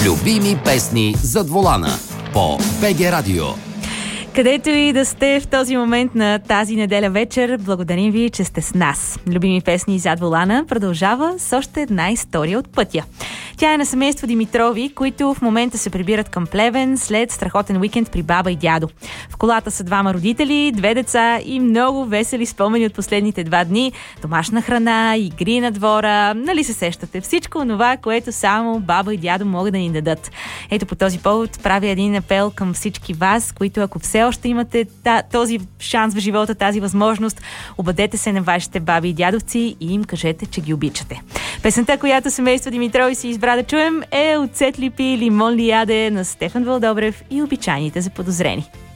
Любими песни зад волана по БГ Радио. Където и да сте в този момент на тази неделя вечер, благодарим ви, че сте с нас. Любими песни зад волана продължава с още една история от пътя. Тя е на семейство Димитрови, които в момента се прибират към Плевен след страхотен уикенд при баба и дядо. В колата са двама родители, 2 деца и много весели спомени от последните 2 дни. Домашна храна, игри на двора, нали се сещате? Всичко онова, което само баба и дядо могат да ни дадат. Ето по този повод правя един апел към всички вас, които ако все още имате този шанс в живота, тази възможност, обадете се на вашите баби и дядовци и им кажете, че ги обичате. Песента, която семейство Димитрови си избра да чуем, е "Оцет ли пи, лимон ли яде" на Стефан Вълдобрев и "Обичайните заподозрени".